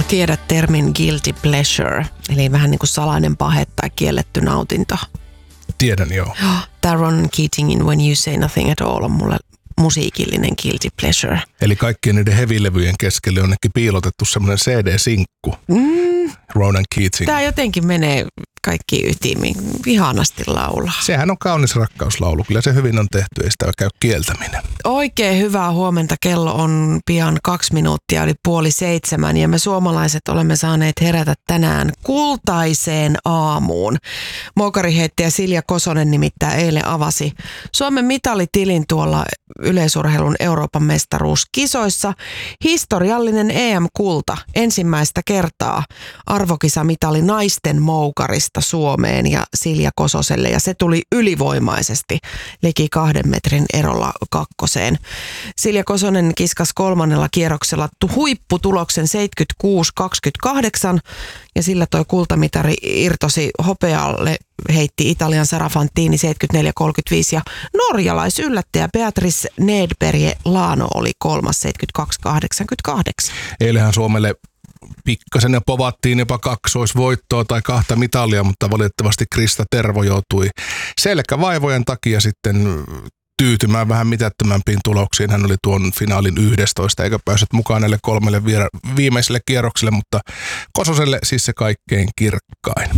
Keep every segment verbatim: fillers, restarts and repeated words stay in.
Tiedät termin guilty pleasure, eli vähän niin kuin salainen pahe tai kielletty nautinto. Tiedän, joo. Taron Keatingin When You Say Nothing At All on mulle musiikillinen guilty pleasure. Eli kaikkien niiden hevilevyjen keskelle on nekin piilotettu semmoinen C D-sinkku. Mm. Ronan Keating. Tämä jotenkin menee kaikki ytimiin. Ihanasti laulaa. Sehän on kaunis rakkauslaulu. Kyllä se hyvin on tehty, ei sitä käy kieltäminen. Oikein hyvää huomenta. Kello on pian kaksi minuuttia, oli puoli seitsemän. Ja me suomalaiset olemme saaneet herätä tänään kultaiseen aamuun. Mokariheittäjä Silja Kosonen nimittäin eilen avasi Suomen mitalitilin tuolla yleisurheilun Euroopan mestaruuskisoissa. Historiallinen E M-kulta ensimmäistä kertaa arvokisamitali naisten moukarista Suomeen ja Silja Kososelle. Ja se tuli ylivoimaisesti liki kahden metrin erolla kakkoseen. Silja Kosonen kiskas kolmannella kierroksella huipputuloksen seitsemänkymmentäkuusi kaksikymmentäkahdeksan ja sillä toi kultamitari irtosi hopealle. Heitti Italian Sara Fantini seitsemänkymmentäneljä kolmekymmentäviisi ja norjalaisyllättäjä Beatrice Nedberg Lano oli kolmas seitsemänkymmentäkaksi kahdeksankymmentäkahdeksan. Eilenhän Suomelle pikkasen ja povattiin jopa kaksoisvoittoa tai kahta mitalia, mutta valitettavasti Krista Tervo joutui selkävaivojen takia sitten tyytymään vähän mitättömämpiin tuloksiin. Hän oli tuon finaalin yhdestoista eikä päässyt mukaan näille kolmelle viimeiselle kierrokselle, mutta Kososelle siis se kaikkein kirkkain.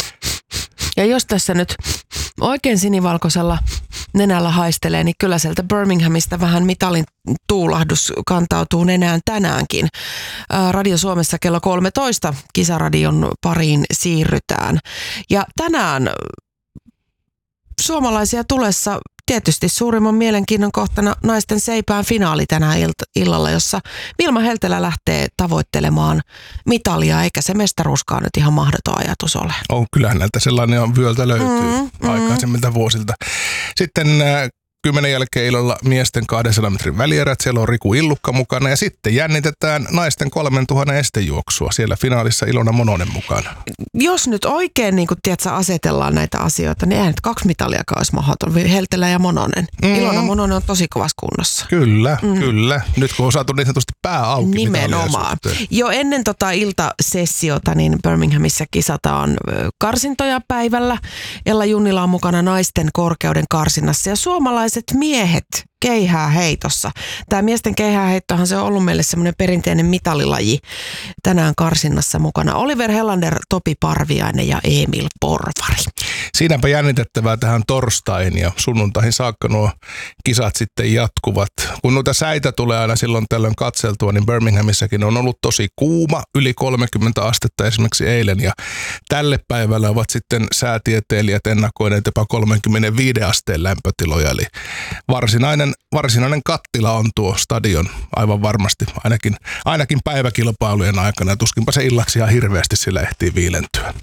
Ja jos tässä nyt oikein sinivalkoisella nenällä haistelee, niin kyllä sieltä Birminghamista vähän mitalin tuulahdus kantautuu nenään tänäänkin. Radio Suomessa kello kolmetoista kisaradion pariin siirrytään. Ja tänään suomalaisia tulessa tietysti suurimman mielenkiinnon kohtana naisten seipään finaali tänään illalla, jossa Vilma Heltelä lähtee tavoittelemaan mitalia, eikä se mestaruuskaan nyt ihan mahdoton ajatus ole. Oh, kyllähän näiltä sellainen on vyöltä löytyy mm, mm. aikaisemmilta vuosilta. Sitten äh, kymmenen jälkeen illalla miesten kahdensadan metrin välierät, siellä on Riku Illukka mukana ja sitten jännitetään naisten kolmentuhannen estejuoksua. Siellä finaalissa Ilona Mononen mukana. Jos nyt oikein niin kun, tiedätkö, asetellaan näitä asioita, niin eihän nyt kaksi mitaliakaan olisi mahdoton. Heltelä ja Mononen. Mm. Ilona Mononen on tosi kovassa kunnossa. Kyllä, mm. kyllä. Nyt kun on saatu niin sanotusti pää auki. Nimenomaan. Jo ennen tota iltasessiota niin Birminghamissa kisataan karsintoja päivällä. Ella Junnila on mukana naisten korkeuden karsinnassa ja suomalaiset miehet keihää heitossa. Tämä miesten keihääheittohan se on ollut meille semmoinen perinteinen mitalilaji tänään karsinnassa mukana. Oliver Hellander, Topi Parviainen ja Emil Porvari. Siinäpä jännitettävää tähän torstain ja sunnuntaihin saakka nuo kisat sitten jatkuvat. Kun noita säitä tulee aina silloin tällöin katseltua, niin Birminghamissakin on ollut tosi kuuma, yli kolmekymmentä astetta esimerkiksi eilen. Ja tälle päivällä ovat sitten säätieteilijät ennakoineet jopa kolmekymmentäviisi asteen lämpötiloja. Eli varsinainen, varsinainen kattila on tuo stadion aivan varmasti, ainakin, ainakin päiväkilpailujen aikana. Tuskinpa se illaksi ihan hirveästi sillä ehtii viilentyä.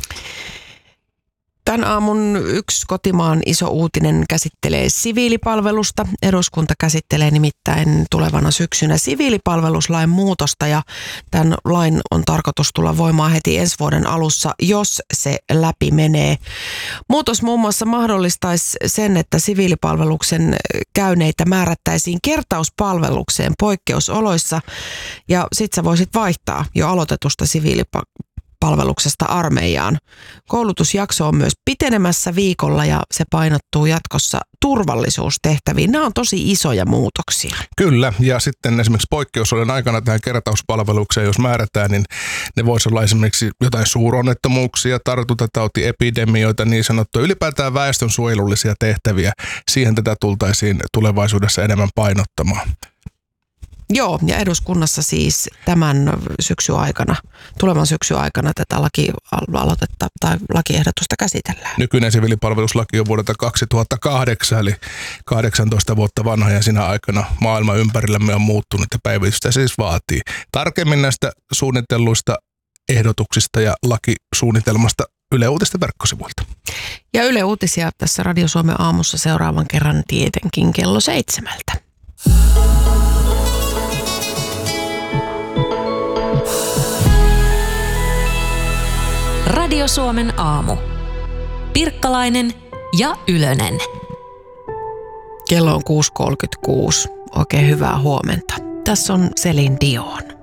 Tämän aamun yksi kotimaan iso uutinen käsittelee siviilipalvelusta. Eduskunta käsittelee nimittäin tulevana syksynä siviilipalveluslain muutosta ja tämän lain on tarkoitus tulla voimaan heti ensi vuoden alussa, jos se läpi menee. Muutos muun muassa mahdollistaisi sen, että siviilipalveluksen käyneitä määrättäisiin kertauspalvelukseen poikkeusoloissa ja sit sä voisit vaihtaa jo aloitetusta siviilipalveluksesta palveluksesta armeijaan. Koulutusjakso on myös pitenemässä viikolla ja se painottuu jatkossa turvallisuustehtäviin. Nämä on tosi isoja muutoksia. Kyllä, ja sitten esimerkiksi poikkeusolojen aikana tähän kertauspalvelukseen, jos määrätään, niin ne voisi olla esimerkiksi jotain suuronnettomuuksia, tartuntatautiepidemioita, niin sanottuja ylipäätään väestönsuojelullisia tehtäviä. Siihen tätä tultaisiin tulevaisuudessa enemmän painottamaan. Joo, ja eduskunnassa siis tämän syksyn aikana, tulevan syksyn aikana tätä lakialoitetta tai lakiehdotusta käsitellään. Nykyinen siviilipalveluslaki on vuodelta kaksituhattakahdeksan, eli kahdeksantoista vuotta vanha, ja siinä aikana maailma ympärillämme on muuttunut ja päivitystä siis vaatii. Tarkemmin näistä suunnitelluista ehdotuksista ja lakisuunnitelmasta Yle Uutisten verkkosivuilta. Ja Yle Uutisia tässä Radio Suomen aamussa seuraavan kerran tietenkin kello seitsemältä. Radio Suomen aamu. Pirkkalainen ja Ylönen. Kello on kuusi kolmekymmentäkuusi. Oikein hyvää huomenta. Tässä on Celine Dion.